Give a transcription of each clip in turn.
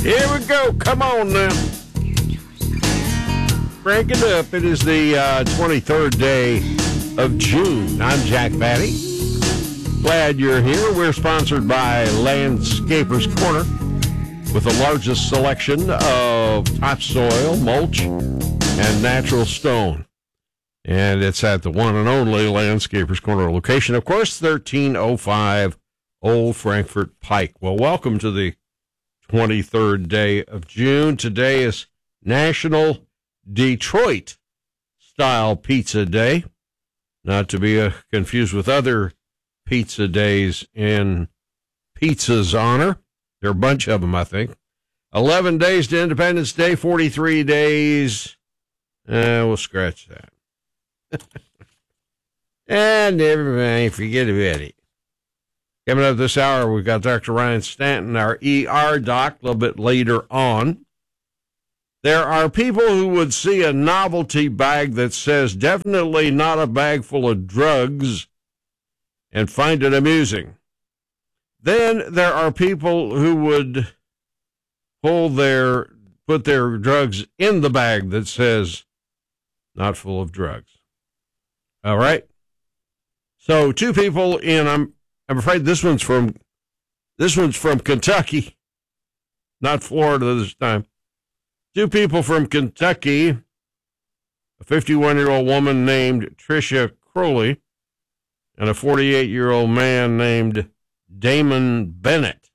Here we go. Come on now. Crank it up. It is the 23rd day of June. I'm Jack Batty. Glad you're here. We're sponsored by Landscapers Corner with the largest selection of topsoil, mulch, and natural stone. And it's at the one and only Landscapers Corner location. Of course, 1305 Old Frankfort Pike. Well, welcome to the 23rd day of June. Today is National Detroit-style Pizza Day. Not to be confused with other pizza days in pizza's honor. There are a bunch of them, I think. 11 days to Independence Day, 43 days. We'll scratch that. And everybody forget about it. Coming up this hour, we've got Dr. Ryan Stanton, our ER doc, a little bit later on. There are people who would see a novelty bag that says definitely not a bag full of drugs and find it amusing. Then there are people who would put their drugs in the bag that says not full of drugs. All right. So two people I'm afraid this one's from Kentucky, not Florida this time. Two people from Kentucky, a 51-year-old woman named Tricia Crowley and a 48-year-old man named Damon Bennett,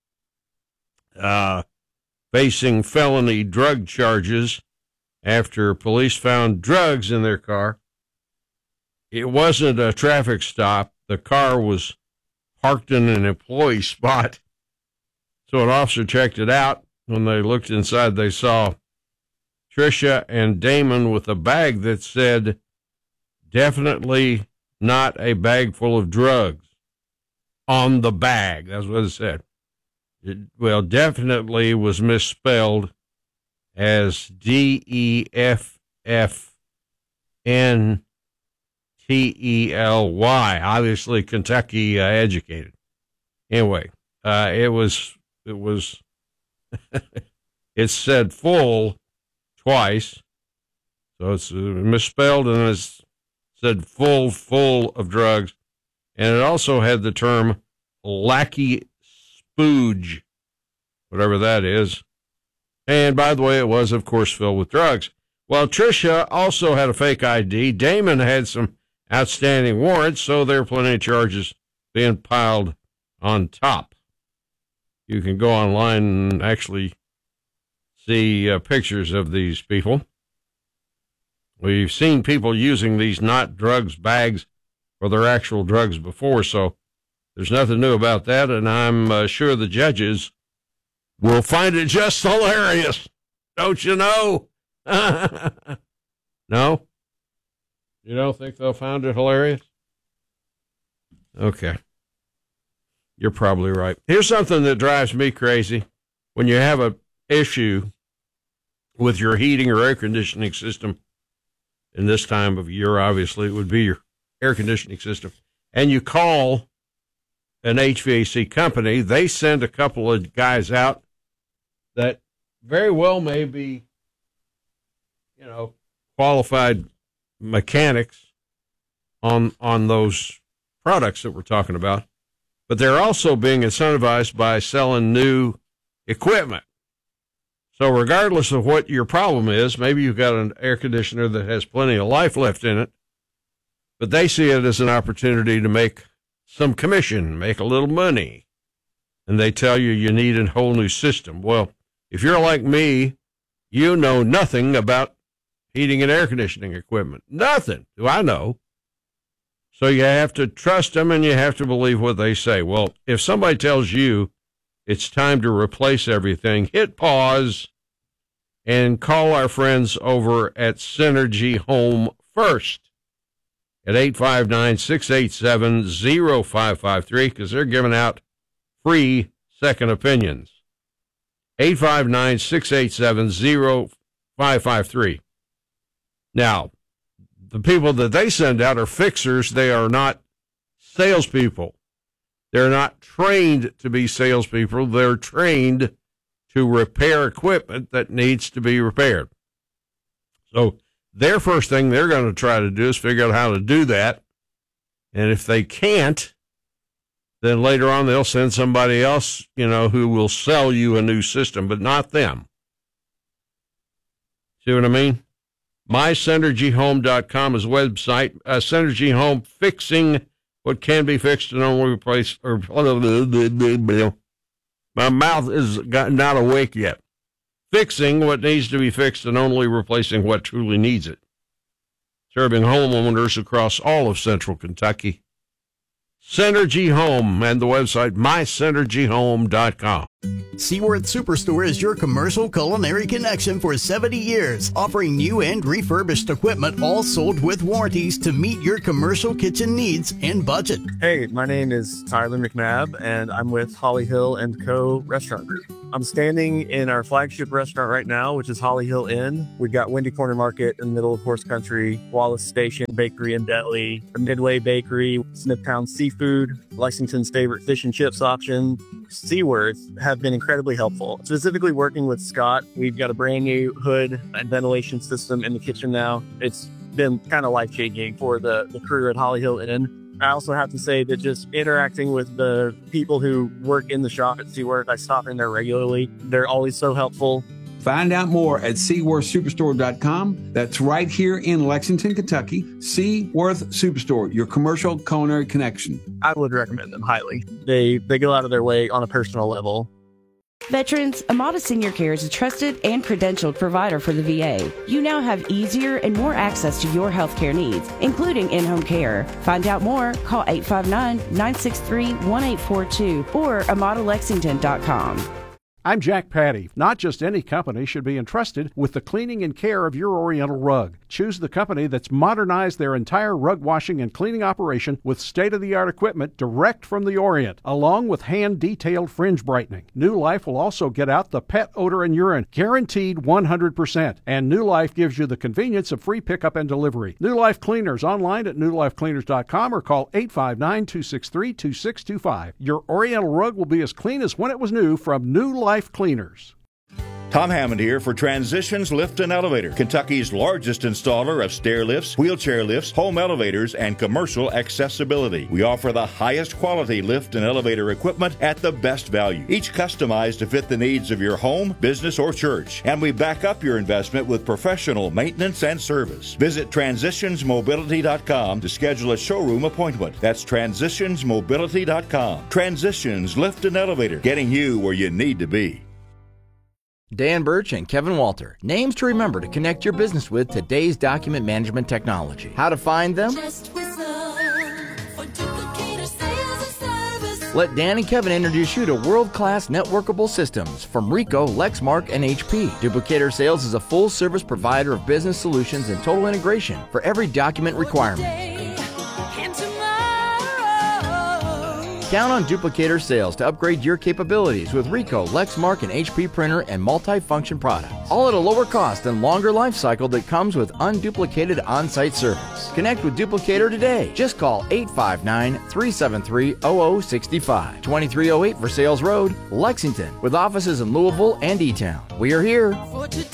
facing felony drug charges after police found drugs in their car. It wasn't a traffic stop. The car was parked in an employee spot. So an officer checked it out. When they looked inside, they saw Tricia and Damon with a bag that said, definitely not a bag full of drugs on the bag. That's what it said. Definitely was misspelled as DEFFNTELY, obviously Kentucky educated. Anyway, it said full twice, so it's misspelled, and it said full of drugs, and it also had the term lackey spooge, whatever that is. And by the way, it was, of course, filled with drugs. Well, Tricia also had a fake ID. Damon had some outstanding warrants, so there are plenty of charges being piled on top. You can go online and actually see pictures of these people. We've seen people using these not drugs bags for their actual drugs before, so there's nothing new about that, and I'm sure the judges will find it just hilarious. Don't you know? No? You don't think they'll find it hilarious? Okay. You're probably right. Here's something that drives me crazy. When you have an issue with your heating or air conditioning system, in this time of year, obviously, it would be your air conditioning system, and you call an HVAC company, they send a couple of guys out that very well may be, qualified mechanics on those products that we're talking about, but they're also being incentivized by selling new equipment. So regardless of what your problem is, maybe you've got an air conditioner that has plenty of life left in it, but they see it as an opportunity to make some commission, make a little money, and they tell you need a whole new system. Well, if you're like me, you know nothing about heating and air conditioning equipment. Nothing do I know. So you have to trust them and you have to believe what they say. Well, if somebody tells you it's time to replace everything, hit pause and call our friends over at Synergy Home First at 859-687-0553 because they're giving out free second opinions. 859-687-0553. Now, the people that they send out are fixers. They are not salespeople. They're not trained to be salespeople. They're trained to repair equipment that needs to be repaired. So their first thing they're going to try to do is figure out how to do that. And if they can't, then later on they'll send somebody else, who will sell you a new system, but not them. See what I mean? MySynergyHome.com is a website. Synergy Home, fixing what can be fixed and only replaced. My mouth is not awake yet. Fixing what needs to be fixed and only replacing what truly needs it. Serving homeowners across all of central Kentucky. Synergy Home and the website mysynergyhome.com. Seaworth Superstore is your commercial culinary connection for 70 years, offering new and refurbished equipment, all sold with warranties to meet your commercial kitchen needs and budget. Hey, my name is Tyler McNabb, and I'm with Holly Hill & Co. Restaurant Group. I'm standing in our flagship restaurant right now, which is Holly Hill Inn. We've got Windy Corner Market in the middle of Horse Country, Wallace Station Bakery and Detley, Midway Bakery, Smithtown Seafood, Lexington's favorite fish and chips option. Seaworth have been incredibly helpful. Specifically working with Scott, we've got a brand new hood and ventilation system in the kitchen now. It's been kind of life-changing for the crew at Holly Hill Inn. I also have to say that just interacting with the people who work in the shop at Seaworth, I stop in there regularly. They're always so helpful. Find out more at SeaworthSuperstore.com. That's right here in Lexington, Kentucky. Seaworth Superstore, your commercial culinary connection. I would recommend them highly. They go out of their way on a personal level. Veterans, Amada Senior Care is a trusted and credentialed provider for the VA. You now have easier and more access to your healthcare needs, including in-home care. Find out more, call 859-963-1842 or AmadaLexington.com. I'm Jack Patty. Not just any company should be entrusted with the cleaning and care of your Oriental rug. Choose the company that's modernized their entire rug washing and cleaning operation with state-of-the-art equipment direct from the Orient, along with hand-detailed fringe brightening. New Life will also get out the pet odor and urine, guaranteed 100%. And New Life gives you the convenience of free pickup and delivery. New Life Cleaners online at newlifecleaners.com or call 859-263-2625. Your Oriental rug will be as clean as when it was new from New Life Cleaners. Tom Hammond here for Transitions Lift and Elevator, Kentucky's largest installer of stair lifts, wheelchair lifts, home elevators, and commercial accessibility. We offer the highest quality lift and elevator equipment at the best value, each customized to fit the needs of your home, business, or church. And we back up your investment with professional maintenance and service. Visit TransitionsMobility.com to schedule a showroom appointment. That's TransitionsMobility.com. Transitions Lift and Elevator, getting you where you need to be. Dan Birch and Kevin Walter. Names to remember to connect your business with today's document management technology. How to find them? Let Dan and Kevin introduce you to world-class networkable systems from Ricoh, Lexmark, and HP. Duplicator Sales is a full-service provider of business solutions and total integration for every document requirement. Count on Duplicator Sales to upgrade your capabilities with Ricoh, Lexmark, and HP printer and multi-function products. All at a lower cost and longer life cycle that comes with unduplicated on-site service. Connect with Duplicator today. Just call 859-373-0065. 2308 Versailles Road, Lexington, with offices in Louisville and E-Town. We are here.